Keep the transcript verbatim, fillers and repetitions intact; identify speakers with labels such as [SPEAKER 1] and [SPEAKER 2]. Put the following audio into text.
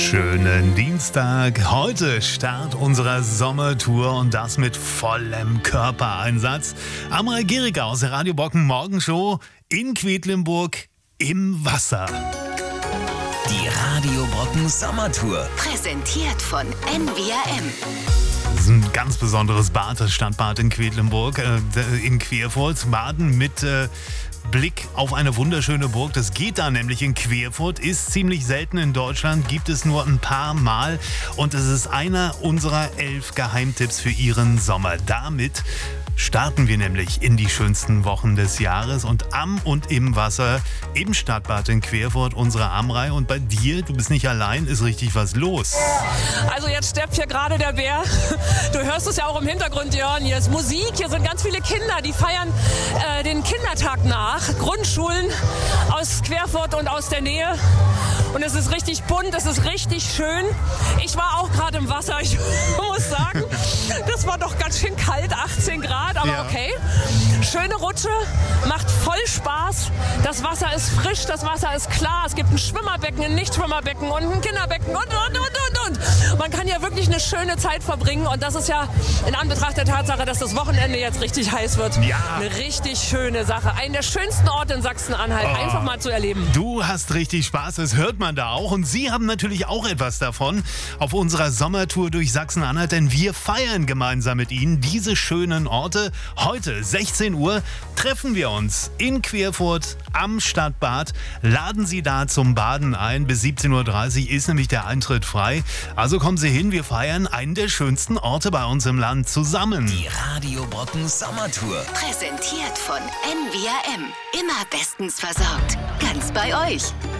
[SPEAKER 1] Schönen Dienstag. Heute Start unserer Sommertour und das mit vollem Körpereinsatz. Amrei Gericke aus der Radio Brocken Morgenshow in Quedlinburg im Wasser.
[SPEAKER 2] Die Radio Brocken Sommertour.
[SPEAKER 3] Präsentiert von N W R M.
[SPEAKER 1] Das ist ein ganz besonderes Bad, das Stadtbad in Quedlinburg, äh, in Querfurt. Baden mit äh, Blick auf eine wunderschöne Burg. Das geht da nämlich in Querfurt, ist ziemlich selten in Deutschland, gibt es nur ein paar Mal. Und es ist einer unserer elf Geheimtipps für Ihren Sommer. Damit starten wir nämlich in die schönsten Wochen des Jahres und am und im Wasser im Stadtbad in Querfurt unsere Amrei. Und bei dir, du bist nicht allein, ist richtig was los.
[SPEAKER 4] Also jetzt steppt hier gerade der Bär. Du hörst es ja auch im Hintergrund, Jörn. Hier ist Musik, hier sind ganz viele Kinder, die feiern äh, den Kindertag nach. Grundschulen aus Querfurt und aus der Nähe. Und es ist richtig bunt, es ist richtig schön. Ich war auch gerade im Wasser, ich muss sagen, das war doch ganz schön kalt, achtzehn Grad, aber
[SPEAKER 1] ja.
[SPEAKER 4] Okay. Schöne Rutsche, macht voll Spaß. Das Wasser ist frisch, das Wasser ist klar. Es gibt ein Schwimmerbecken, ein Nichtschwimmerbecken und ein Kinderbecken und, und, und, und, und. Man kann ja wirklich eine schöne Zeit verbringen und das ist ja in Anbetracht der Tatsache, dass das Wochenende jetzt richtig heiß wird.
[SPEAKER 1] Ja.
[SPEAKER 4] Eine richtig schöne Sache. Einen der schönsten Orte in Sachsen-Anhalt,
[SPEAKER 1] oh.
[SPEAKER 4] einfach mal zu erleben.
[SPEAKER 1] Du hast richtig Spaß, das hört man da auch. Und Sie haben natürlich auch etwas davon auf unserer Sommertour durch Sachsen-Anhalt, denn wir feiern gemeinsam mit Ihnen diese schönen Orte. Heute, sechzehn Uhr, treffen wir uns in Querfurt am Stadtbad. Laden Sie da zum Baden ein. Bis siebzehn Uhr dreißig ist nämlich der Eintritt frei. Also kommen Sie hin, wir feiern einen der schönsten Orte bei uns im Land zusammen.
[SPEAKER 2] Die Radio Brocken Sommertour.
[SPEAKER 3] Präsentiert von N W R M. Immer bestens versorgt. Ganz bei euch.